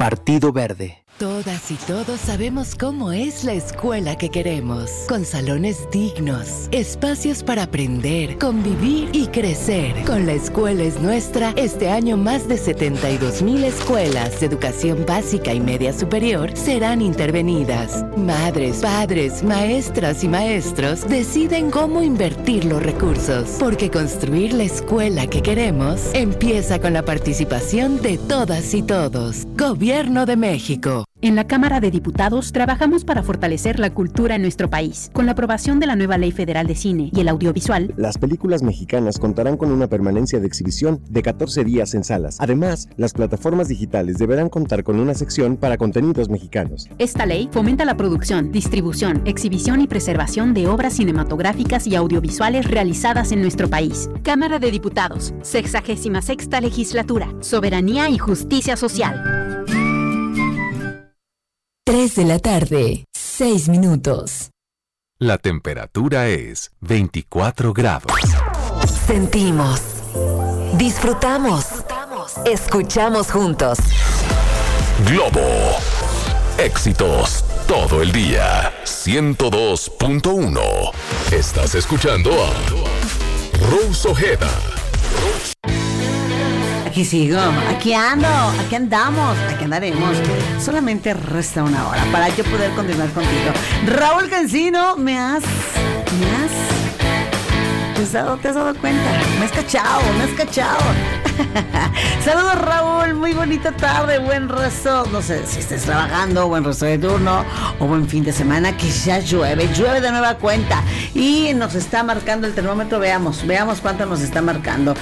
Partido Verde. Todas y todos sabemos cómo es la escuela que queremos, con salones dignos, espacios para aprender, convivir y crecer. Con La Escuela es Nuestra, este año más de 72,000 escuelas de educación básica y media superior serán intervenidas. Madres, padres, maestras y maestros deciden cómo invertir los recursos, porque construir la escuela que queremos empieza con la participación de todas y todos. Gobierno de México. En la Cámara de Diputados trabajamos para fortalecer la cultura en nuestro país. Con la aprobación de la nueva Ley Federal de Cine y el Audiovisual, las películas mexicanas contarán con una permanencia de exhibición de 14 días en salas. Además, las plataformas digitales deberán contar con una sección para contenidos mexicanos. Esta ley fomenta la producción, distribución, exhibición y preservación de obras cinematográficas y audiovisuales realizadas en nuestro país. Cámara de Diputados, 66ª Legislatura, Soberanía y Justicia Social. 3 de la tarde, 6 minutos. La temperatura es 24 grados. Sentimos, disfrutamos, escuchamos juntos. Globo. Éxitos todo el día. 102.1. Estás escuchando a Rose Ojeda. Aquí sigo, aquí ando, aquí andamos, aquí andaremos. Solamente resta una hora para yo poder continuar contigo. Raúl Cancino, ¿te has dado cuenta? Me has cachado. Saludos, Raúl, muy bonita tarde, buen resto. No sé si estés trabajando, buen resto de turno o buen fin de semana, que ya llueve de nueva cuenta. Y nos está marcando el termómetro, veamos cuánto nos está marcando.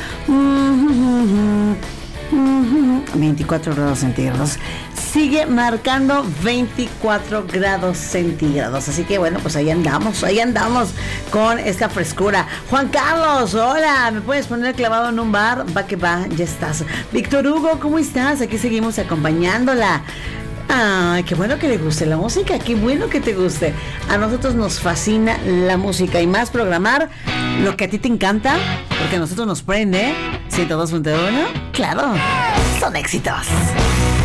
24 grados centígrados. Sigue marcando 24 grados centígrados. Así que bueno, pues ahí andamos con esta frescura. Juan Carlos, hola, ¿me puedes poner clavado en un bar? Va que va, ya estás. Víctor Hugo, ¿cómo estás? Aquí seguimos acompañándola. Ay, qué bueno que le guste la música, qué bueno que te guste. A nosotros nos fascina la música y más programar lo que a ti te encanta, porque a nosotros nos prende 102.1. Claro, son éxitos.